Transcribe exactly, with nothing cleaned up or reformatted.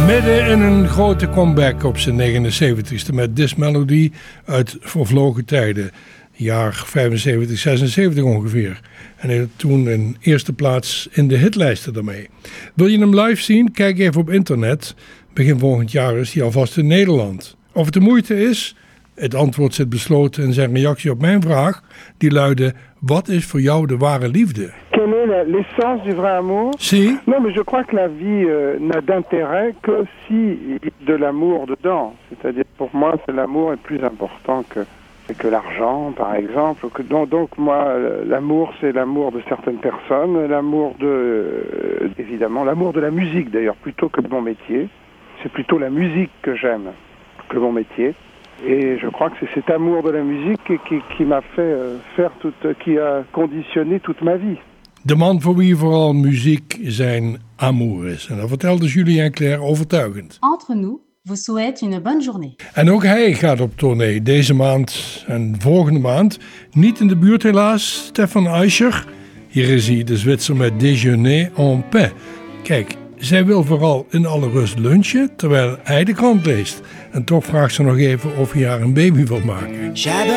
Midden in een grote comeback op zijn negenenzeventigste met This Melody uit vervlogen tijden. Jaar vijfenzeventig, zesenzeventig ongeveer. En hij had toen een eerste plaats in de hitlijsten daarmee. Wil je hem live zien? Kijk even op internet. Begin volgend jaar is hij alvast in Nederland. Of het de moeite is? Het antwoord zit besloten in zijn reactie op mijn vraag. Die luidde, wat is voor jou de ware liefde? Quelle est la- l'essence du vrai amour? Si. Non, mais je crois que la vie euh, n'a d'intérêt que si de l'amour dedans. C'est-à-dire, pour moi, c'est l'amour est plus important que, que l'argent, par exemple. Que, donc, donc, moi, euh, l'amour, c'est l'amour de certaines personnes, l'amour de, euh, évidemment, l'amour de la musique, d'ailleurs, plutôt que de mon métier. C'est plutôt la musique que j'aime que mon métier. Et je crois que c'est cet amour de la musique qui, qui, qui m'a fait euh, faire toute, qui a conditionné toute ma vie. De man voor wie vooral muziek zijn amour is. En dat vertelde Julien Clerc overtuigend. Entre nous vous souhaite une bonne journée. En ook hij gaat op tournee deze maand en volgende maand. Niet in de buurt helaas, Stefan Eischer. Hier is hij, de Zwitser met Déjeuner en paix. Kijk, zij wil vooral in alle rust lunchen, terwijl hij de krant leest. En toch vraagt ze nog even of hij haar een baby wil maken.